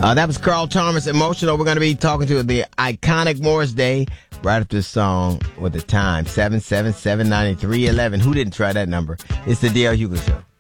That was Carl Thomas, Emotional. We're going to be talking to the iconic Morris Day right after this song with the time, 777-9311. Who didn't try that number? It's the D.L. Hughley Show.